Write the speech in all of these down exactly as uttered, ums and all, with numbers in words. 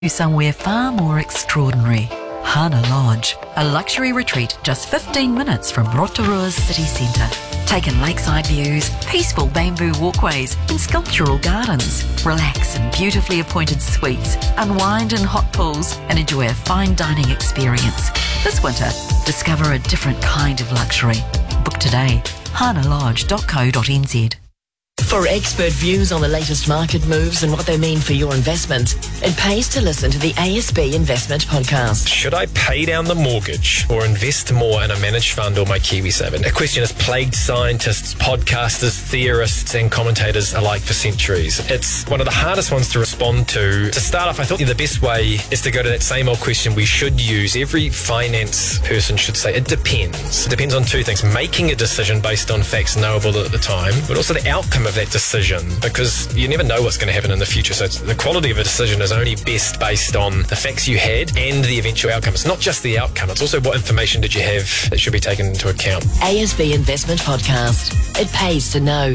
somewhere far more extraordinary. Hana Lodge, a luxury retreat just fifteen minutes from Rotorua's city centre. Take in lakeside views, peaceful bamboo walkways and sculptural gardens. Relax in beautifully appointed suites, unwind in hot pools and enjoy a fine dining experience. This winter, discover a different kind of luxury. Book today, hana lodge dot co dot n z. For expert views on the latest market moves and what they mean for your investment, it pays to listen to the A S B Investment Podcast. Should I pay down the mortgage or invest more in a managed fund or my KiwiSaver? A question has plagued scientists, podcasters, theorists and commentators alike for centuries. It's one of the hardest ones to respond to. To start off, I thought the best way is to go to that same old question we should use. Every finance person should say it depends. It depends on two things. Making a decision based on facts knowable at the time, but also the outcome of that decision, because you never know what's going to happen in the future. So it's, the quality of a decision is only best based on the facts you had and the eventual outcome. It's not just the outcome, it's also what information did you have that should be taken into account. A S B Investment Podcast. It pays to know.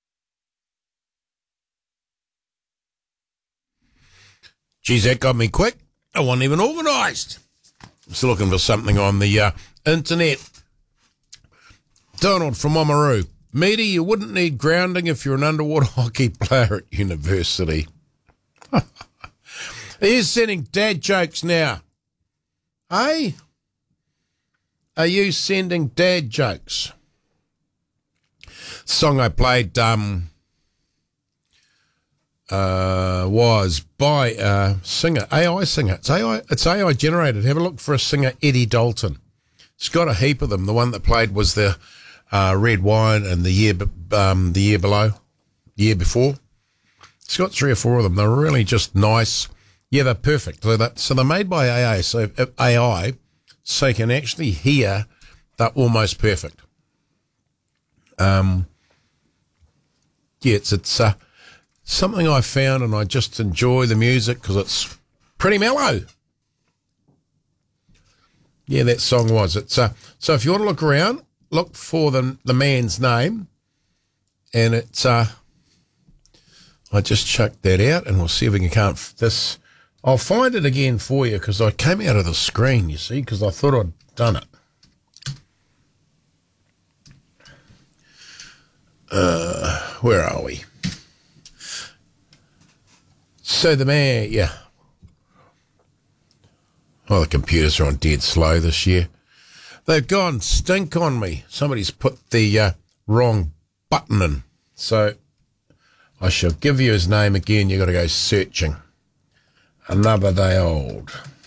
Geez, that got me quick. I wasn't even organised. I'm still looking for something on the uh, internet. Donald from Oamaru. Meaty, you wouldn't need grounding if you're an underwater hockey player at university. He's sending dad jokes now. Hey? Are you sending dad jokes? Song I played um, uh, was by a singer, A I singer. It's A I, it's A I generated. Have a look for a singer, Eddie Dalton. It's got a heap of them. The one that played was the Uh, Red Wine and the year um, the year below, year before. It's got three or four of them. They're really just nice. Yeah, they're perfect. So, that, so they're made by A I, so A I, so you can actually hear they're almost perfect. Um, yeah, it's, it's uh, something I found, and I just enjoy the music because it's pretty mellow. Yeah, that song was. It's uh, so if you want to look around, look for the the man's name, and it's uh. I just chucked that out, and we'll see if we can can't this. I'll find it again for you because I came out of the screen, you see, because I thought I'd done it. Uh, where are we? So the man, yeah. Oh, the computers are on dead slow this year. They've gone stink on me. Somebody's put the uh, wrong button in. So I shall give you his name again. You've got to go searching. Another day old.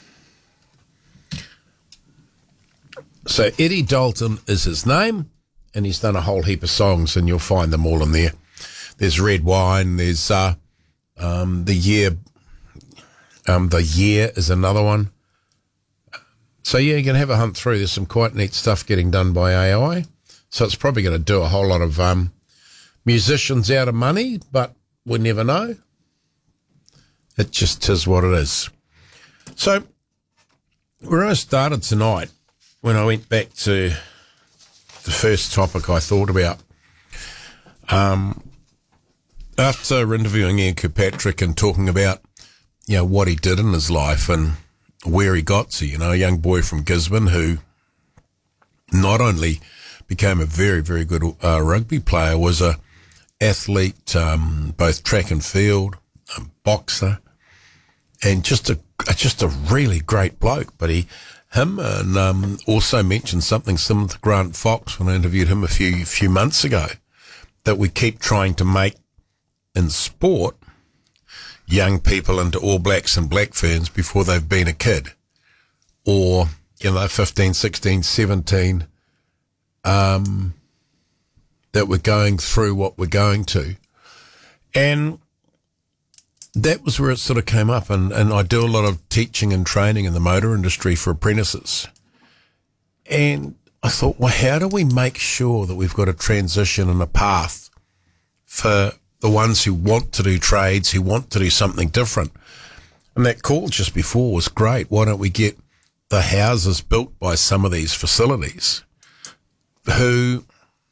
So Eddie Dalton is his name, and he's done a whole heap of songs, and you'll find them all in there. There's Red Wine. There's uh, um, The Year. Um, the Year is another one. So, yeah, you can have a hunt through. There's some quite neat stuff getting done by A I. So it's probably going to do a whole lot of um, musicians out of money, but we never know. It just is what it is. So where I started tonight, when I went back to the first topic I thought about, um, after interviewing Ian Kirkpatrick and talking about, you know, what he did in his life and where he got to, you know, a young boy from Gisborne who not only became a very, very good uh, rugby player, was a athlete, um, both track and field, a boxer, and just a just a really great bloke. But he, him, and um, also mentioned something similar to Grant Fox when I interviewed him a few few months ago, that we keep trying to make in sport young people into All Blacks and Black Ferns before they've been a kid, or, you know, fifteen, sixteen, seventeen, um, that we're going through what we're going to. And that was where it sort of came up. And, and I do a lot of teaching and training in the motor industry for apprentices. And I thought, well, how do we make sure that we've got a transition and a path for the ones who want to do trades, who want to do something different? And that call just before was great. Why don't we get the houses built by some of these facilities who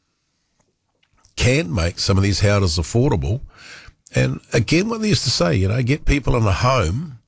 can make some of these houses affordable? And again, what they used to say, you know, get people in a home